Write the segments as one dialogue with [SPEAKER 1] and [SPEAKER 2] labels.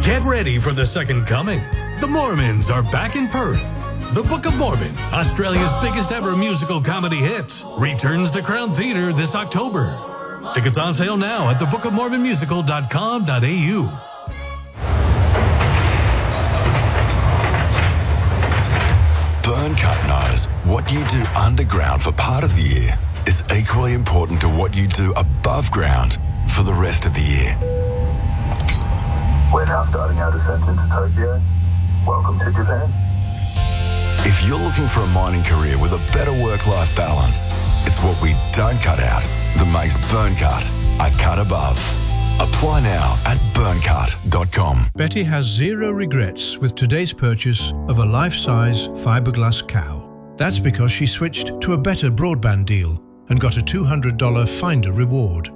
[SPEAKER 1] Get ready for the second coming. The Mormons are back in Perth. The Book of Mormon, Australia's biggest ever musical comedy hit, returns to Crown Theatre this October. Tickets on sale now at thebookofmormonmusical.com.au.
[SPEAKER 2] Burncut knows what you do underground for part of the year is equally important to what you do above ground for the rest of the year.
[SPEAKER 3] We're now starting our descent into Tokyo. Welcome to Japan.
[SPEAKER 2] If you're looking for a mining career with a better work-life balance, it's what we don't cut out that makes Burncut a cut above. Apply now at burncut.com.
[SPEAKER 4] Betty has zero regrets with today's purchase of a life-size fiberglass cow. That's because she switched to a better broadband deal and got a $200 Finder reward.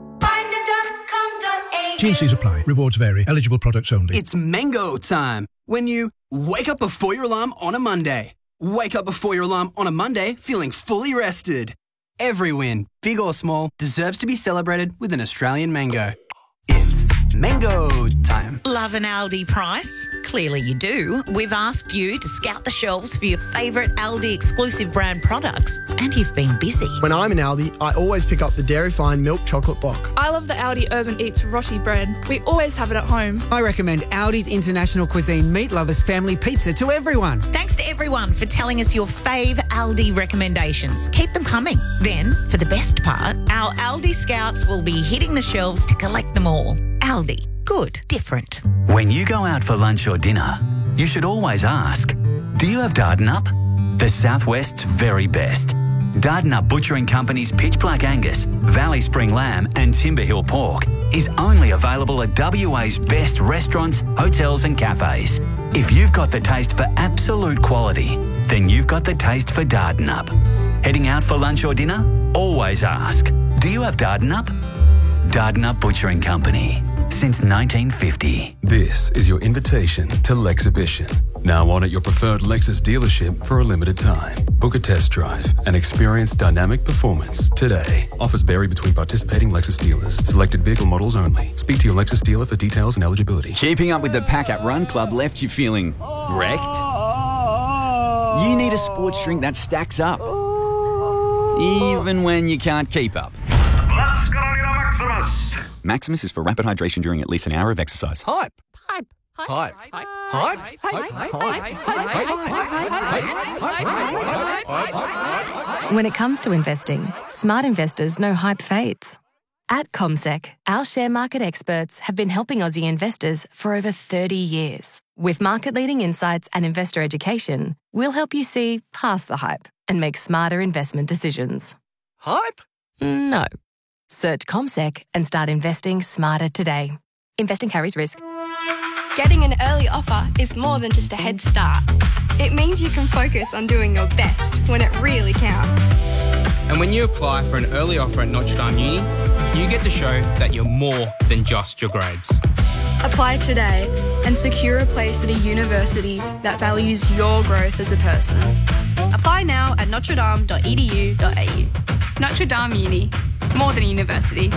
[SPEAKER 4] T&Cs apply. Rewards vary. Eligible products only.
[SPEAKER 5] It's mango time. When you wake up before your alarm on a Monday. Wake up before your alarm on a Monday feeling fully rested. Every win, big or small, deserves to be celebrated with an Australian mango. It's mango time.
[SPEAKER 6] Love an Aldi price? Clearly you do. We've asked you to scout the shelves for your favourite Aldi exclusive brand products, and you've been busy.
[SPEAKER 7] When I'm in Aldi, I always pick up the Dairy Fine milk chocolate block.
[SPEAKER 8] I love the Aldi Urban Eats roti bread. We always have it at home.
[SPEAKER 9] I recommend Aldi's International Cuisine Meat Lovers Family Pizza to everyone.
[SPEAKER 6] Thanks to everyone for telling us your fave Aldi recommendations. Keep them coming. Then, for the best part, our Aldi scouts will be hitting the shelves to collect them all. Aldi. Good. Different.
[SPEAKER 10] When you go out for lunch or dinner, you should always ask, do you have Dardanup? The Southwest's very best. Dardanup Butchering Company's Pitch Black Angus, Valley Spring Lamb and Timber Hill Pork is only available at WA's best restaurants, hotels and cafes. If you've got the taste for absolute quality, then you've got the taste for Dardanup. Heading out for lunch or dinner? Always ask, do you have Dardanup? Dardanup Butchering Company, since 1950.
[SPEAKER 11] This is your invitation to Lexhibition. Now on at your preferred Lexus dealership for a limited time. Book a test drive and experience dynamic performance today. Offers vary between participating Lexus dealers. Selected vehicle models only. Speak to your Lexus dealer for details and eligibility.
[SPEAKER 12] Keeping up with the pack at Run Club left you feeling wrecked? You need a sports drink that stacks up, even when you can't keep up. Maximus. Maximus is for rapid hydration during at least an hour of exercise.
[SPEAKER 9] Hype.
[SPEAKER 12] Hype.
[SPEAKER 9] Hype. Hype. Hype.
[SPEAKER 13] When it comes to investing, smart investors know hype fades. At CommSec, our share market experts have been helping Aussie investors for over 30 years. With market-leading insights and investor education, we'll help you see past the hype and make smarter investment decisions.
[SPEAKER 9] Hype?
[SPEAKER 13] No. Search CommSec and start investing smarter today. Investing carries risk.
[SPEAKER 14] Getting an early offer is more than just a head start. It means you can focus on doing your best when it really counts.
[SPEAKER 15] And when you apply for an early offer at Notre Dame Uni, you get to show that you're more than just your grades.
[SPEAKER 8] Apply today and secure a place at a university that values your growth as a person.
[SPEAKER 14] Apply now at notredame.edu.au.
[SPEAKER 8] Notre Dame Uni. More than a university.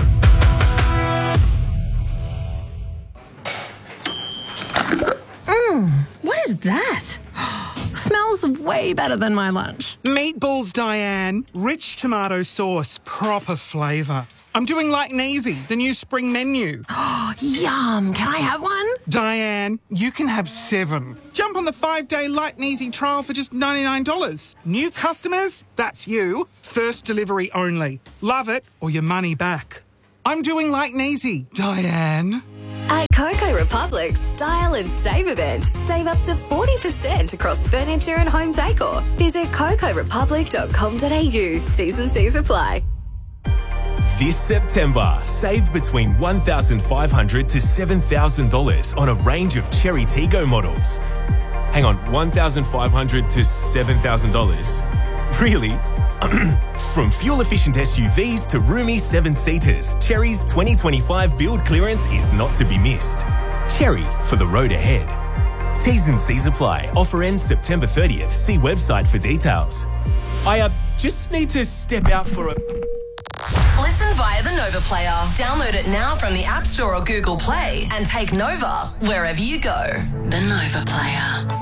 [SPEAKER 16] What is that? Smells way better than my lunch.
[SPEAKER 17] Meatballs, Diane. Rich tomato sauce, proper flavour. I'm doing like Neasy, the new spring menu.
[SPEAKER 16] Yum. Can I have one?
[SPEAKER 17] Diane, you can have 7. Jump on the 5-day Light and Easy trial for just $99. New customers? That's you. First delivery only. Love it or your money back. I'm doing like Neasy, Diane.
[SPEAKER 18] At Coco Republic's Style and Save event, save up to 40% across furniture and home decor. Visit cocorepublic.com.au. T's and C's apply.
[SPEAKER 19] This September, save between $1,500 to $7,000 on a range of Cherry Tiggo models. Hang on, $1,500 to $7,000? Really? From fuel-efficient SUVs to roomy 7-seaters, Cherry's 2025 build clearance is not to be missed. Cherry, for the road ahead. T's and C's apply. Offer ends September 30th. See website for details. I just need to step out for a...
[SPEAKER 6] Listen via the Nova
[SPEAKER 20] Nova Player. Download it now from the App Store or Google Play and take Nova wherever you go. The Nova Player.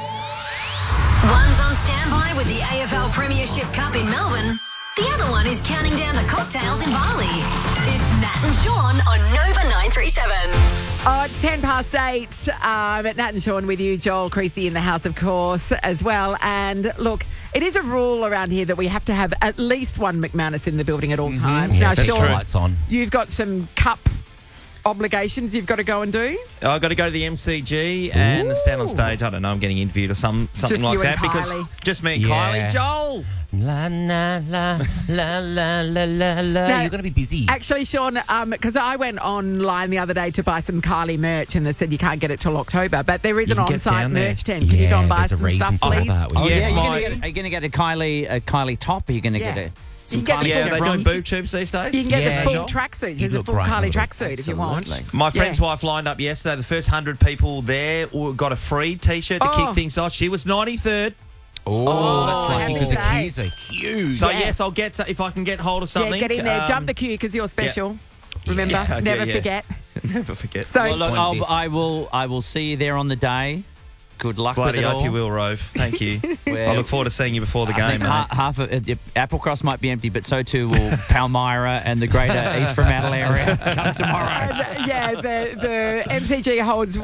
[SPEAKER 21] One's on standby with the AFL Premiership Cup in Melbourne. The other one is counting down the cocktails in Bali. It's Nat and Sean on Nova 937.
[SPEAKER 22] Oh, it's 8:10. Nat and Sean with you. Joel Creasy in the house, of course, as well. And look, it is a rule around here that we have to have at least one McManus in the building at all times.
[SPEAKER 23] Yeah,
[SPEAKER 22] now,
[SPEAKER 23] that's
[SPEAKER 22] Sean,
[SPEAKER 23] true. Lights on.
[SPEAKER 22] You've got some cup obligations you've got to go and do.
[SPEAKER 23] I've got to go to the MCG and stand on stage. I don't know, I'm getting interviewed or something
[SPEAKER 22] Just
[SPEAKER 23] like
[SPEAKER 22] you
[SPEAKER 23] that.
[SPEAKER 22] and Kylie.
[SPEAKER 23] Because just me and Kylie. Joel!
[SPEAKER 22] La,
[SPEAKER 23] la, la, la, la, la, la, la.
[SPEAKER 22] Now,
[SPEAKER 23] You're going to be busy.
[SPEAKER 22] Actually, Sean, because I went online the other day to buy some Kylie merch and they said you can't get it till October, but there is an on-site merch tent. Can you go and buy some stuff, please?
[SPEAKER 23] Yes,
[SPEAKER 24] are you going to get a Kylie top? Are you going to get some
[SPEAKER 22] get
[SPEAKER 23] Kylie?
[SPEAKER 22] the
[SPEAKER 23] They
[SPEAKER 22] full-
[SPEAKER 23] do boob tubes these days.
[SPEAKER 22] You can get the full tracksuit. There's a full Kylie tracksuit if you want.
[SPEAKER 23] My friend's wife lined up yesterday. The first 100 people there got a free T-shirt to kick things off. She was 93rd.
[SPEAKER 22] Oh,
[SPEAKER 23] that's lucky
[SPEAKER 22] because the queues
[SPEAKER 23] are huge. So, yes, I'll get if I can get hold of something.
[SPEAKER 22] Yeah, get in there. Jump the queue because you're special. Remember, never forget.
[SPEAKER 23] Never forget.
[SPEAKER 22] So,
[SPEAKER 24] well, look, I will see you there on the day. Good luck
[SPEAKER 23] Bloody
[SPEAKER 24] with it all.
[SPEAKER 23] hope you will, Rove. Thank you. I look forward to seeing you before the game, mate.
[SPEAKER 24] Half of Applecross might be empty, but so too will Palmyra and the greater East Fremantle area come tomorrow.
[SPEAKER 22] The MCG holds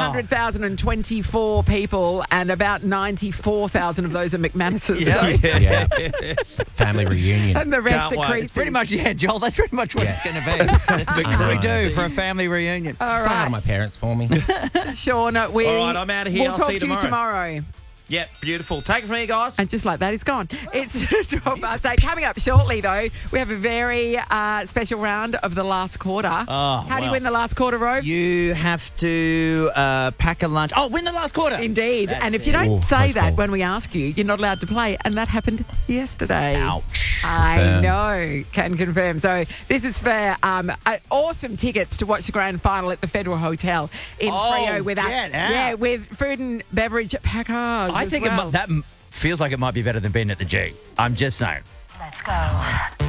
[SPEAKER 22] 100,024 people, and about 94,000 of those are McManuses.
[SPEAKER 23] Yes. Family reunion.
[SPEAKER 22] And the rest
[SPEAKER 23] Can't
[SPEAKER 22] are
[SPEAKER 23] wait.
[SPEAKER 22] Creasy.
[SPEAKER 24] It's pretty much, Joel, that's pretty much what it's going to be. That's what we do for a family reunion.
[SPEAKER 22] All
[SPEAKER 23] Say
[SPEAKER 22] right.
[SPEAKER 23] hi to my parents for me.
[SPEAKER 22] Sean,
[SPEAKER 23] All right, I'm out of here.
[SPEAKER 22] We'll
[SPEAKER 23] I'll
[SPEAKER 22] talk
[SPEAKER 23] see you
[SPEAKER 22] to you tomorrow.
[SPEAKER 23] Yep, beautiful. Take it from me, guys.
[SPEAKER 22] And just like that, it's gone. It's 12:08. Coming up shortly, though, we have a very special round of the last quarter. How do you win the last quarter, Rove?
[SPEAKER 24] You have to pack a lunch. Oh, win the last quarter.
[SPEAKER 22] Indeed. And if you don't say that when we ask you, you're not allowed to play. And that happened yesterday.
[SPEAKER 24] Ouch.
[SPEAKER 22] I know. Can confirm. So this is for awesome tickets to watch the grand final at the Federal Hotel in Freo with food and beverage package.
[SPEAKER 24] I think that feels like it might be better than being at the G. I'm just saying.
[SPEAKER 21] Let's go.